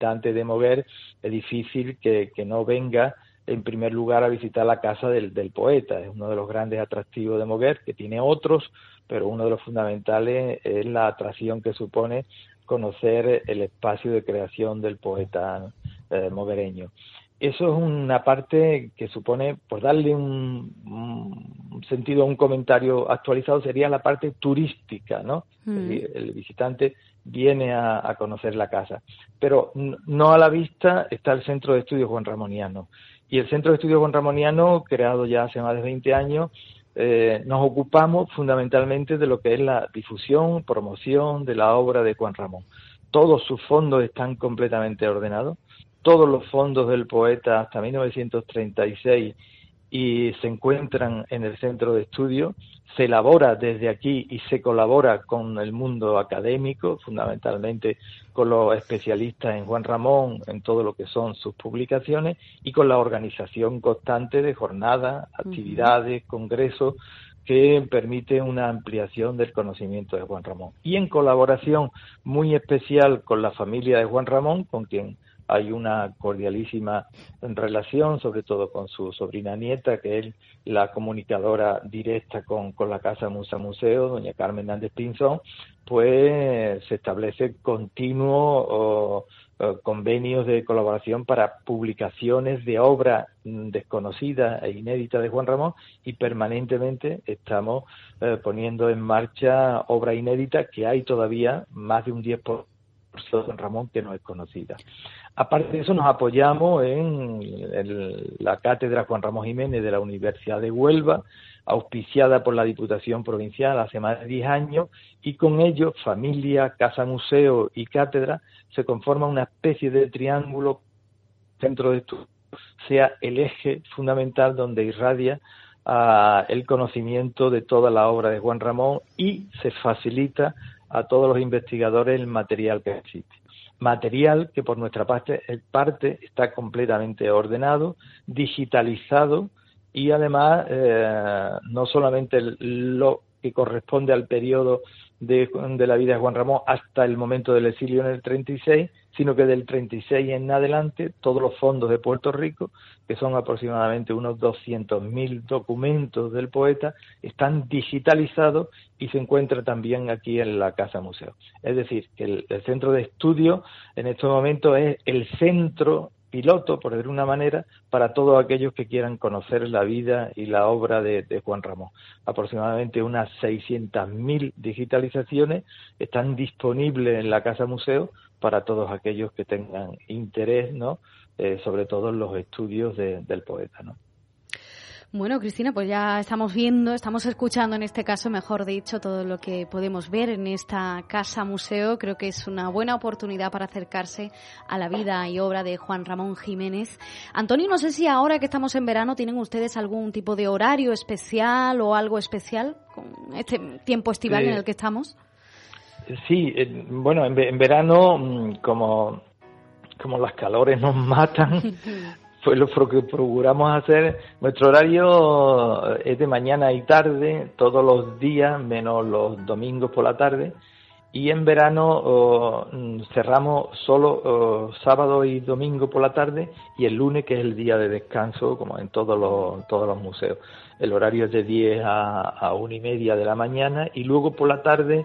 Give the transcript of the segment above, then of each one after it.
visitante de Moguer es difícil que no venga en primer lugar a visitar la casa del poeta. Es uno de los grandes atractivos de Moguer, que tiene otros, pero uno de los fundamentales es la atracción que supone conocer el espacio de creación del poeta moguereño. Eso es una parte que supone, por darle un sentido a un comentario actualizado, sería la parte turística, ¿no? El visitante viene a conocer la casa. Pero no a la vista está el Centro de Estudios Juan Ramoniano. Y el Centro de Estudios Juan Ramoniano, creado ya hace más de 20 años, nos ocupamos fundamentalmente de lo que es la difusión, promoción de la obra de Juan Ramón. Todos sus fondos están completamente ordenados. Todos los fondos del poeta hasta 1936 y se encuentran en el centro de estudio. Se elabora desde aquí y se colabora con el mundo académico, fundamentalmente con los especialistas en Juan Ramón, en todo lo que son sus publicaciones, y con la organización constante de jornadas, actividades, congresos, que permite una ampliación del conocimiento de Juan Ramón. Y en colaboración muy especial con la familia de Juan Ramón, con quien hay una cordialísima relación, sobre todo con su sobrina nieta, que es la comunicadora directa con la Casa Musa Museo, doña Carmen Nández Pinzón, pues se establece continuo convenios de colaboración para publicaciones de obras desconocidas e inéditas de Juan Ramón, y permanentemente estamos poniendo en marcha obra inédita, que hay todavía más de un 10% de Juan Ramón que no es conocida. Aparte de eso, nos apoyamos en la Cátedra Juan Ramón Jiménez de la Universidad de Huelva, auspiciada por la Diputación Provincial hace más de 10 años, y con ello, familia, casa museo y cátedra, se conforma una especie de triángulo, centro de estudio, sea el eje fundamental donde irradia el conocimiento de toda la obra de Juan Ramón, y se facilita a todos los investigadores el material que existe. Material que por nuestra parte está completamente ordenado, digitalizado, y además no solamente lo que corresponde al periodo de la vida de Juan Ramón hasta el momento del exilio en el 36, sino que del 36 en adelante todos los fondos de Puerto Rico, que son aproximadamente unos 200.000 documentos del poeta, están digitalizados y se encuentra también aquí en la Casa Museo. Es decir, que el centro de estudio en estos momentos es el centro piloto, por decir una manera, para todos aquellos que quieran conocer la vida y la obra de Juan Ramón. Aproximadamente unas 600.000 digitalizaciones están disponibles en la Casa Museo para todos aquellos que tengan interés, ¿no? Sobre todo en los estudios del poeta, ¿no? Bueno, Cristina, pues ya estamos escuchando en este caso, mejor dicho, todo lo que podemos ver en esta casa museo. Creo que es una buena oportunidad para acercarse a la vida y obra de Juan Ramón Jiménez. Antonio, no sé si ahora que estamos en verano tienen ustedes algún tipo de horario especial o algo especial con este tiempo estival en el que estamos. Sí, bueno, en verano, como las calores nos matan, pues lo que procuramos hacer, nuestro horario es de mañana y tarde, todos los días, menos los domingos por la tarde, y en verano cerramos solo sábado y domingo por la tarde, y el lunes, que es el día de descanso, como en todos los museos. El horario es de 10 a 1:30 de la mañana, y luego por la tarde,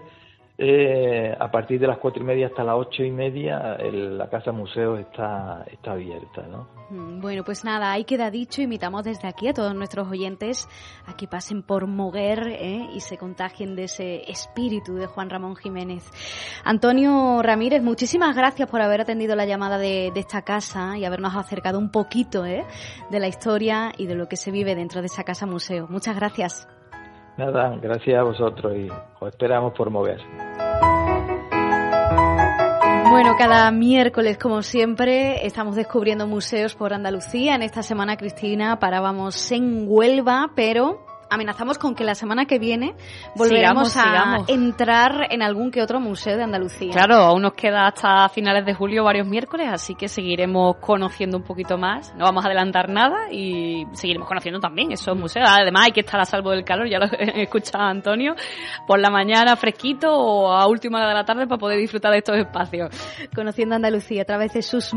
a partir de las 4:30 hasta las 8:30, la Casa Museo está abierta, ¿no? Bueno, pues nada, ahí queda dicho. Invitamos desde aquí a todos nuestros oyentes a que pasen por Moguer y se contagien de ese espíritu de Juan Ramón Jiménez. Antonio Ramírez, muchísimas gracias por haber atendido la llamada de esta casa y habernos acercado un poquito de la historia y de lo que se vive dentro de esa Casa Museo. Muchas gracias. Nada, gracias a vosotros y os esperamos por Moguer. Bueno, cada miércoles, como siempre, estamos descubriendo museos por Andalucía. En esta semana, Cristina, parábamos en Huelva, pero amenazamos con que la semana que viene volveremos a entrar en algún que otro museo de Andalucía. Claro, aún nos queda hasta finales de julio varios miércoles, así que seguiremos conociendo un poquito más. No vamos a adelantar nada y seguiremos conociendo también esos museos. Además, hay que estar a salvo del calor, ya lo he escuchado a Antonio, por la mañana fresquito o a última hora de la tarde para poder disfrutar de estos espacios. Conociendo Andalucía a través de sus